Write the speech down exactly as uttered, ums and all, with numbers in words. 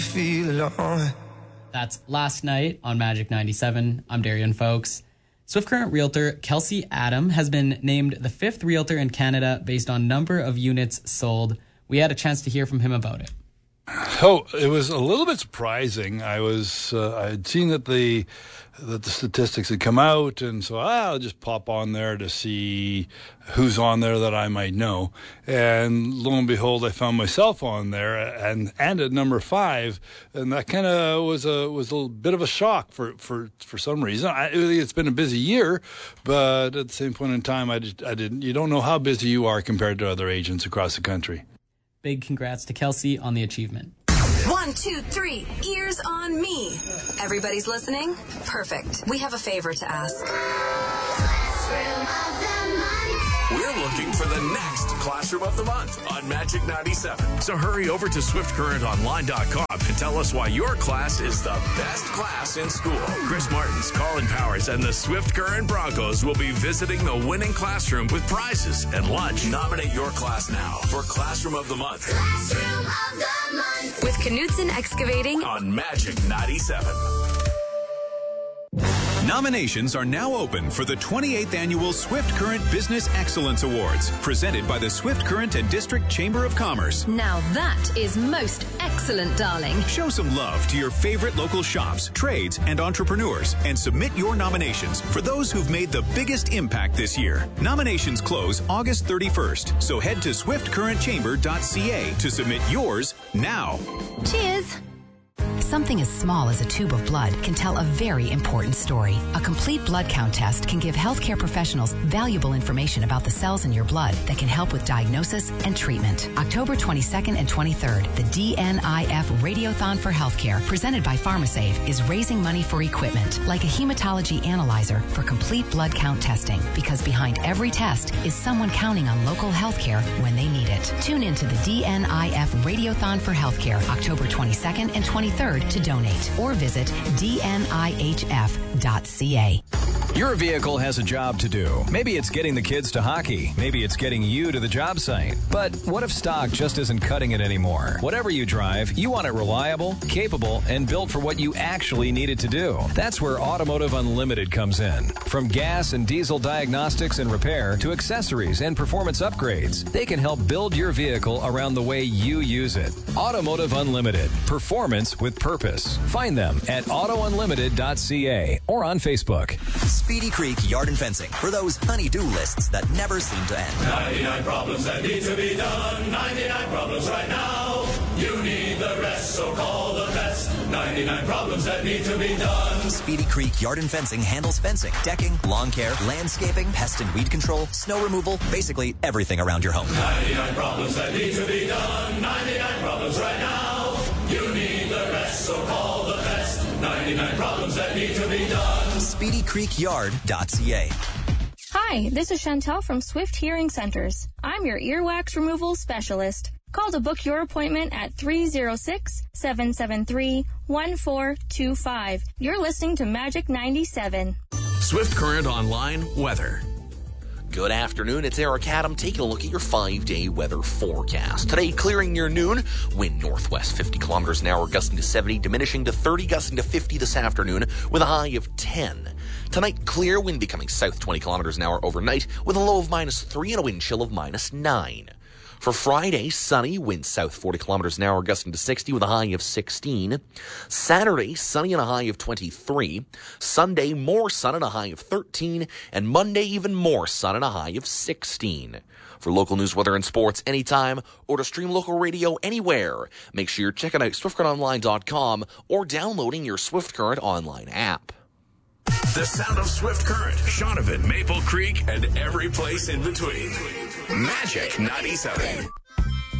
you feel alone. That's Last Night on Magic ninety-seven. I'm Darian Folks. Swift Current realtor Kelsey Adam has been named the fifth realtor in Canada based on number of units sold. We had a chance to hear from him about it. Oh, it was a little bit surprising. I was uh, I had seen that the that the statistics had come out, and so ah, I'll just pop on there to see who's on there that I might know. And lo and behold, I found myself on there, and and at number five, and that kind of was a was a bit of a shock for for, for some reason. I, it's been a busy year, but at the same point in time, I just, I didn't. You don't know how busy you are compared to other agents across the country. Big congrats to Kelsey on the achievement. One, two, three, ears on me. Everybody's listening? Perfect. We have a favor to ask. We're looking for the next Classroom of the Month on Magic ninety-seven. So hurry over to swift current online dot com and tell us why your class is the best class in school. Chris Martins, Colin Powers, and the Swift Current Broncos will be visiting the winning classroom with prizes and lunch. Nominate your class now for Classroom of the Month. Classroom of the Month. With Knudsen Excavating on Magic ninety-seven. Nominations are now open for the twenty-eighth Annual Swift Current Business Excellence Awards, presented by the Swift Current and District Chamber of Commerce. Now that is most excellent, darling. Show some love to your favorite local shops, trades, and entrepreneurs, and submit your nominations for those who've made the biggest impact this year. Nominations close August thirty-first, so head to swift current chamber dot c a to submit yours now. Cheers. Something as small as a tube of blood can tell a very important story. A complete blood count test can give healthcare professionals valuable information about the cells in your blood that can help with diagnosis and treatment. October twenty-second and twenty-third, the D N I F Radiothon for Healthcare, presented by PharmaSave, is raising money for equipment like a hematology analyzer for complete blood count testing, because behind every test is someone counting on local healthcare when they need it. Tune in to the D N I F Radiothon for Healthcare, October twenty-second and twenty-third to donate, or visit d n i h f dot c a. Your vehicle has a job to do. Maybe it's getting the kids to hockey. Maybe it's getting you to the job site. But what if stock just isn't cutting it anymore? Whatever you drive, you want it reliable, capable, and built for what you actually need it to do. That's where Automotive Unlimited comes in. From gas and diesel diagnostics and repair to accessories and performance upgrades, they can help build your vehicle around the way you use it. Automotive Unlimited. Performance with purpose. Find them at auto unlimited dot c a or on Facebook. Speedy Creek Yard and Fencing for those honey-do lists that never seem to end. ninety-nine problems that need to be done. ninety-nine problems right now. You need the rest, so call the best. ninety-nine problems that need to be done. Speedy Creek Yard and Fencing handles fencing, decking, lawn care, landscaping, pest and weed control, snow removal, basically everything around your home. ninety-nine problems that need to be done. ninety-nine problems right now. You need the rest, so call the best. ninety-nine problems that need to be done. speedy creek yard dot c a. Hi, this is Chantel from Swift Hearing Centers. I'm your earwax removal specialist. Call to book your appointment at three oh six, seven seven three, one four two five. You're listening to Magic ninety-seven. Swift Current Online Weather. Good afternoon, it's Eric Adam taking a look at your five-day weather forecast. Today, clearing near noon, wind northwest fifty kilometers an hour, gusting to seventy, diminishing to thirty, gusting to fifty this afternoon with a high of ten. Tonight, clear, wind becoming south twenty kilometers an hour overnight with a low of minus three and a wind chill of minus nine. For Friday, sunny, wind south forty kilometers an hour, gusting to sixty with a high of sixteen. Saturday, sunny and a high of twenty-three. Sunday, more sun and a high of thirteen. And Monday, even more sun and a high of sixteen. For local news, weather, and sports anytime, or to stream local radio anywhere, make sure you're checking out swift current online dot com or downloading your Swift Current online app. The sound of Swift Current, Shaunavon, Maple Creek, and every place in between. Magic ninety-seven.